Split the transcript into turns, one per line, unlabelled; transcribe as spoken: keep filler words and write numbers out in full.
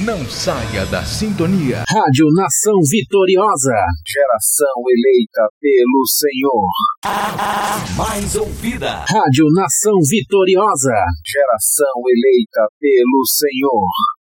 Não saia da sintonia.
Rádio Nação Vitoriosa.
Geração eleita pelo Senhor.
A mais ouvida.
Rádio Nação Vitoriosa.
Geração eleita pelo Senhor.